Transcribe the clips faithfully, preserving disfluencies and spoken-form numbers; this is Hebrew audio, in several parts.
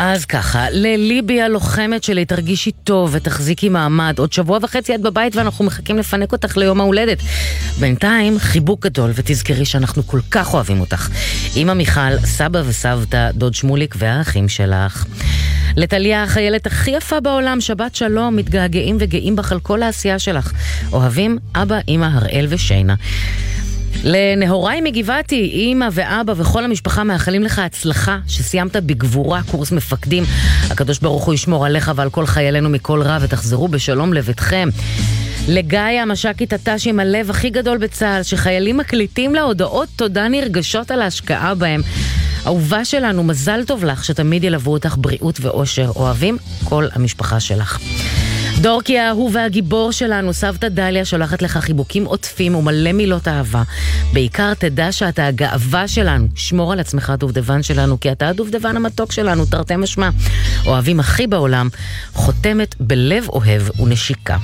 אז ככה, לליבי הלוחמת שלי, תרגישי טוב ותחזיקי מעמד. עוד שבוע וחצי את בבית ואנחנו מחכים לפנק אותך ליום ההולדת. בינתיים, חיבוק גדול ותזכרי שאנחנו כל כך אוהבים אותך. אמא מיכל, סבא וסבתא, דוד שמוליק והאחים שלך. לטליה, החיילת הכי יפה בעולם, שבת שלום, מתגעגעים וגאים בך על כל העשייה שלך. אוהבים אבא, אמא, הראל ושינה. לנהוראי מגבעתי, אמא ואבא וכל המשפחה מאחלים לך הצלחה, שסיימת בגבורה קורס מפקדים. הקדוש ברוך הוא ישמור עליך ועל כל חיילינו מכל רע, ותחזרו בשלום לביתכם. לגיא המש"קית הת"ש עם הלב הכי גדול בצה"ל, שחיילים מקליטים לה הודעות תודה נרגשות על ההשקעה בהם. אהובה שלנו, מזל טוב לך שתמיד ילוו אותך בריאות ואושר. אוהבים כל המשפחה שלך. דורקי האהוב והגיבור שלנו, סבתא דליה, שולחת לך חיבוקים עוטפים ומלא מילות אהבה. בעיקר תדע שאתה הגאווה שלנו. שמור על עצמך דובדבן שלנו, כי אתה הדובדבן המתוק שלנו, תרתי משמע. אוהבים הכי בעולם, חותמת בלב אוהב ונשיקה.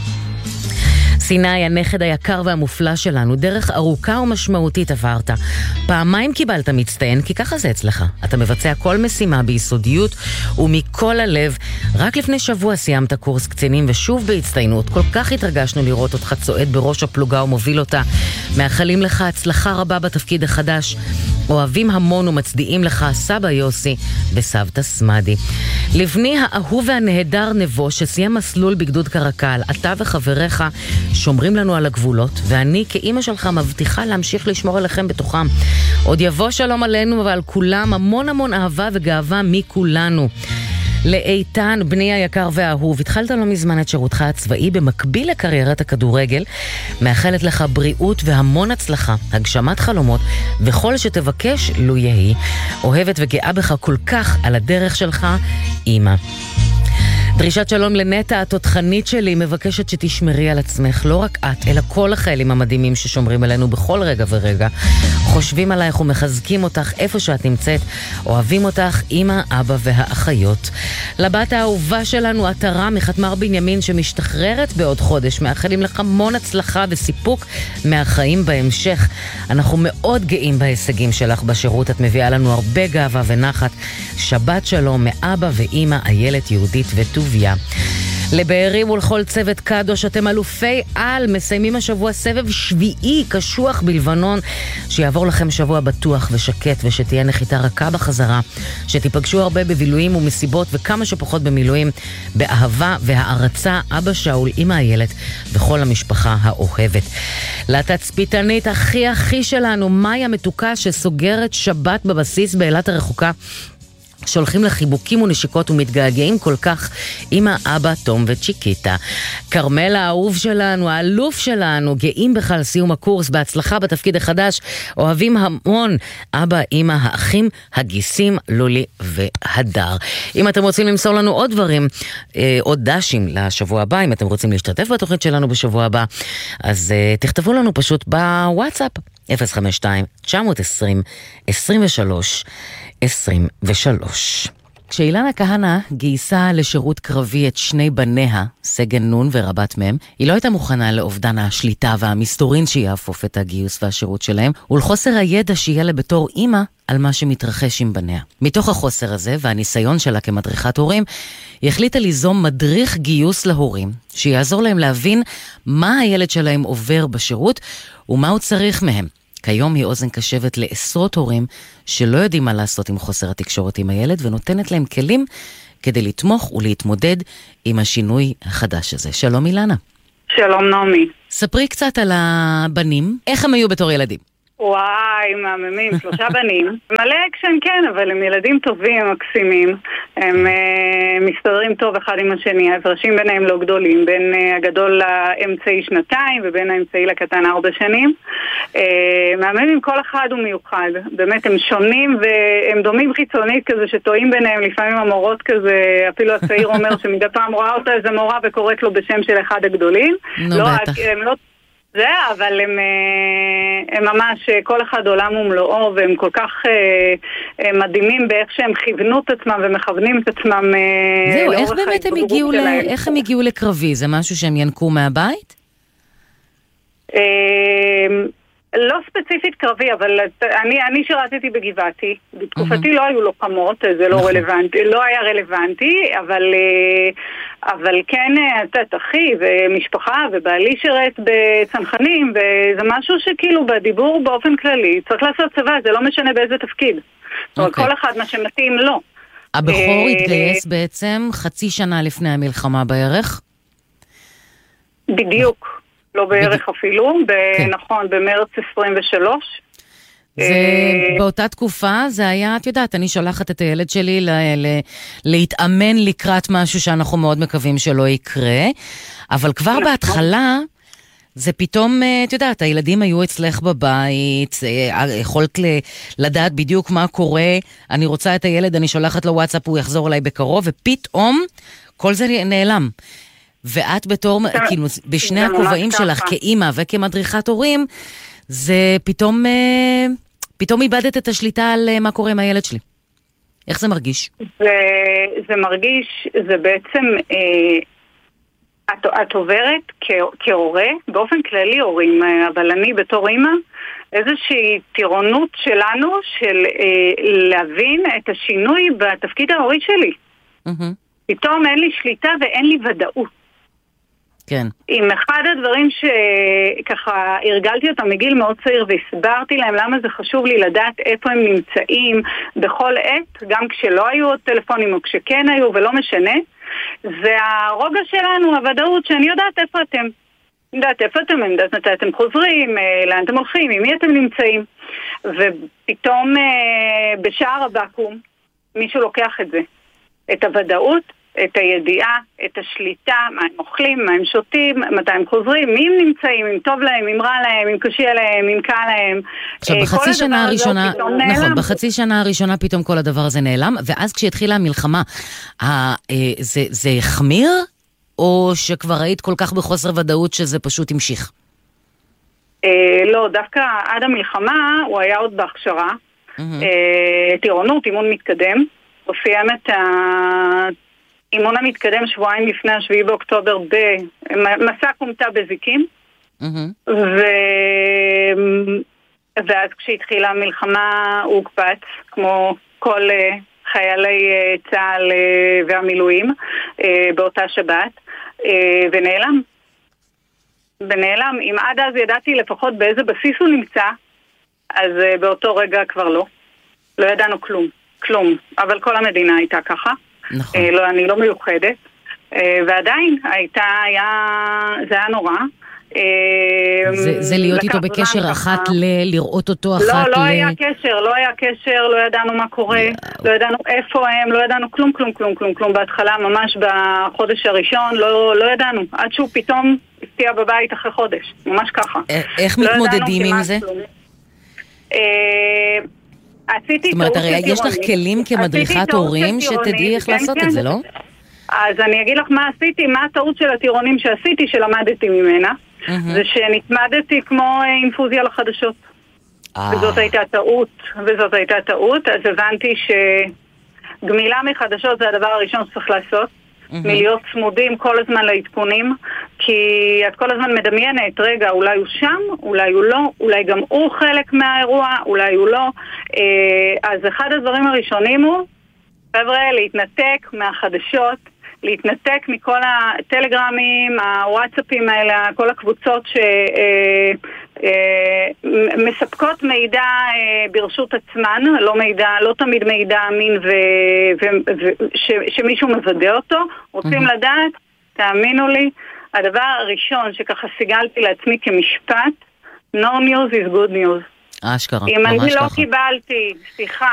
סיני, הנכד היקר והמופלא שלנו, דרך ארוכה ומשמעותית עברת. פעמיים קיבלת מצטיין, כי ככה זה אצלך. אתה מבצע כל משימה ביסודיות ומכל הלב. רק לפני שבוע סיימת קורס קצינים ושוב בהצטיינות. כל כך התרגשנו לראות אותך צועד בראש הפלוגה ומוביל אותה. מאחלים לך הצלחה רבה בתפקיד החדש. אוהבים המון ומצדיעים לך סבא יוסי וסבתא סמדי. לבני האהוב והנהדר נבו, שסיים מסלול בגדוד קרקל, אתה וחבריך שומרים לנו על הגבולות, ואני כאימא שלך מבטיחה להמשיך לשמור עליכם בתוכם. עוד יבוא שלום עלינו ועל כולם, המון המון אהבה וגאווה מכולנו. לאיתן, בני היקר והאהוב, התחלת לא מזמן את שירותך הצבאי במקביל לקריירת הכדורגל. מאחלת לך בריאות והמון הצלחה, הגשמת חלומות, וכל שתבקש לו יהי. אוהבת וגאה בך כל כך על הדרך שלך, אמא. דרישת שלום לנטה, התותחנית שלי, מבקשת שתשמרי על עצמך, לא רק את, אלא כל החיילים המדהימים ששומרים עלינו בכל רגע ורגע. חושבים עלייך ומחזקים אותך איפה שאת נמצאת, אוהבים אותך, אמא, אבא והאחיות. לבת האהובה שלנו, עטרה מחתמר בנימין, שמשתחררת בעוד חודש, מאחלים לך המון הצלחה וסיפוק מהחיים בהמשך. אנחנו מאוד גאים בהישגים שלך בשירות, את מביאה לנו הרבה גאווה ונחת. שבת שלום מאבא ואמא, איילת, יהודית וטוביה. לבארי ולכל צוות קדוש, אתם אלופי על, מסיימים השבוע סבב שביעי קשוח בלבנון, שיעבור לכם שבוע בטוח ושקט, ושתהיה נחיתה רכה בחזרה, שתיפגשו הרבה בבילויים ומסיבות וכמה שפחות במילואים, באהבה והערצה, אבא שאול, אמא איילת וכל המשפחה האוהבת. לתצפיתנית הכי הכי שלנו, מאיה מתוקה, שסוגרת שבת בבסיס באילת הרחוקה, שולחים לחיבוקים ונשיקות ומתגעגעים כל כך, אמא, אבא, תום וצ'יקיטה. קרמל האהוב שלנו, האלוף שלנו, גאים בך על סיום הקורס, בהצלחה בתפקיד החדש, אוהבים המון, אבא, אמא, האחים, הגיסים, לולי והדר. אם אתם רוצים למסור לנו עוד דברים, אה, עוד דשים לשבוע הבא, אם אתם רוצים להשתתף בתוכנית שלנו בשבוע הבא, אז אה, תכתבו לנו פשוט בוואטסאפ, אפס חמש שתיים תשע עשרים עשרים ושלוש עשרים ושלוש. כשאילנה כהנא גייסה לשירות קרבי את שני בניה, סגן נון ורבת מם, היא לא הייתה מוכנה לאובדן השליטה והמסתורין שיאפוף את הגיוס והשירות שלהם, ולחוסר הידע שיהיה לה בתור אימא על מה שמתרחש עם בניה. מתוך החוסר הזה והניסיון שלה כמדריכת הורים, היא החליטה ליזום מדריך גיוס להורים, שיעזור להם להבין מה הילד שלהם עובר בשירות ומה הוא צריך מהם. כיום היא אוזן קשבת לעשרות הורים שלא יודעים מה לעשות עם חוסר התקשורת עם הילד, ונותנת להם כלים כדי לתמוך ולהתמודד עם השינוי החדש הזה. שלום אילנה. שלום נעמי. ספרי קצת על הבנים, איך הם היו בתור ילדים? וואי, מהממים, שלושה בנים. מלא אקשן כן, אבל הם ילדים טובים, מקסימים. הם uh, מסתדרים טוב אחד עם השני. ההפרשים ביניהם לא גדולים. בין uh, הגדול לאמצעי שנתיים, ובין האמצעי לקטן ארבע שנים. Uh, מהממים, כל אחד הוא מיוחד. באמת, הם שונים והם דומים חיצונית כזה שטועים ביניהם. לפעמים המורות כזה, אפילו הצעיר אומר שמדי פעם רואה אותה איזה מורה וקוראת לו בשם של אחד הגדולים. נו, לא, בטח. הם לא... זה, אבל הם, הם ממש, כל אחד עולם ומלואו, והם כל כך הם מדהימים באיך שהם כיוונו את עצמם ומכוונים את עצמם. זהו, איך באמת הם הגיעו, ל... איך הם הגיעו לקרבי? זה משהו שהם ינקו מהבית? לא ספציפית קרבי, אבל אני, אני שירתתי בגבעתי. בתקופתי mm-hmm. לא היו לוחמות, זה לא רלוונטי, לא היה רלוונטי, אבל, אבל כן, את אחי ומשפחה ובעלי שירת בצנחנים, וזה משהו שכאילו בדיבור באופן כללי, צריך לעשות צבא, זה לא משנה באיזה תפקיד. Okay. כל אחד מה שמתאים לא. הבכור התגייס בעצם חצי שנה לפני המלחמה בערך? בדיוק. לא בערך אפילו, נכון, במרץ עשרים ושלוש. באותה תקופה זה היה, את יודעת, אני שולחת את הילד שלי להתאמן לקראת משהו שאנחנו מאוד מקווים שלא יקרה, אבל כבר בהתחלה זה פתאום, את יודעת, הילדים היו אצלך בבית, יכולת לדעת בדיוק מה קורה, אני רוצה את הילד, אני שולחת לו וואטסאפ, הוא יחזור אליי בקרוב, ופתאום כל זה נעלם. ואת בתור, כאילו, בשני הכובעים שלך כאימא וכמדריכת הורים, זה פתאום, פתאום איבדת את השליטה על מה קורה עם הילד שלי. איך זה מרגיש? זה, זה מרגיש, זה בעצם, אה, את, את עוברת כ, כהורה, באופן כללי הורים, אבל אני בתור אימא, איזושהי טירונות שלנו של אה, להבין את השינוי בתפקיד ההורי שלי. Mm-hmm. פתאום אין לי שליטה ואין לי ודאות. כן. עם אחד הדברים שככה הרגלתי אותם מגיל מאוד צעיר והסברתי להם למה זה חשוב לי לדעת איפה הם נמצאים בכל עת, גם כשלא היו עוד טלפונים או כשכן היו ולא משנה, זה הרוגע שלנו, הוודאות שאני יודעת איפה אתם. יודעת איפה אתם, יודעת מתי אתם חוזרים, לאן אתם הולכים, עם מי אתם נמצאים. ופתאום בשער הבקום מישהו לוקח את זה, את הוודאות, את הידיעה, את השליטה, מה הם אוכלים, מה הם שותים, מתי הם חוזרים, מי הם נמצאים, אם טוב להם, אם רע להם, אם קשה להם, אם קל להם. עכשיו, בחצי שנה הראשונה, נכון, בחצי שנה הראשונה פתאום כל הדבר הזה נעלם, ואז כשהתחילה המלחמה, זה החמיר, או שכבר היית כל כך בחוסר ודאות שזה פשוט המשיך? לא, דווקא עד המלחמה הוא היה עוד בהכשרה, טירונות, אימון מתקדם, הוא סיים את ה... אימון המתקדם שבועיים לפני השביעי באוקטובר במסע קומטה בזיקים. ו... ואז כשהתחילה המלחמה הוא הוקפץ, כמו כל חיילי צה"ל והמילואים באותה שבת, ונעלם. ונעלם. אם עד אז ידעתי לפחות באיזה בסיס הוא נמצא, אז באותו רגע כבר לא. לא ידענו כלום. כלום. אבל כל המדינה הייתה ככה. נכון. לא, אני לא מיוחדת, ועדיין הייתה, היה, זה היה נורא. זה, זה להיות איתו בקשר אחת ל... לראות אותו אחת ל... לא, לא היה קשר, לא היה קשר, לא ידענו מה קורה, לא ידענו איפה הם, לא ידענו כלום, כלום, כלום, כלום, כלום. בהתחלה, ממש בחודש הראשון, לא, לא ידענו, עד שהוא פתאום הפתיע בבית אחרי חודש, ממש ככה. איך מתמודדים עם זה? זאת אומרת, הרי יש לך כלים כמדריכת הורים שתדעי איך לעשות את זה, לא? אז אני אגיד לך מה עשיתי, מה הטעות של הטירונים שעשיתי, שלמדתי ממנה, זה שנתמדתי כמו אינפוזיה לחדשות. וזאת הייתה טעות, וזאת הייתה טעות, אז הבנתי שגמילה מחדשות זה הדבר הראשון שצריך לעשות, מלהיות צמודים כל הזמן לעדכונים, כי את כל הזמן מדמיינת, רגע, אולי הוא שם, אולי הוא לא, אולי גם הוא חלק מהאירוע, אולי הוא לא. אז אחד הדברים הראשונים הוא, חבר'ה, להתנתק מהחדשות, להתנתק מכל הטלגרמים, הוואטסאפים האלה, כל הקבוצות שמספקות מידע ברשות עצמן, לא מידע, לא תמיד מידע אמין ושמישהו מוודא אותו. רוצים לדעת, תאמינו לי, הדבר הראשון שככה סיגלתי לעצמי כמשפט, no news is good news. אשכרה, ממש ככה. אם אני לא קיבלתי שיחה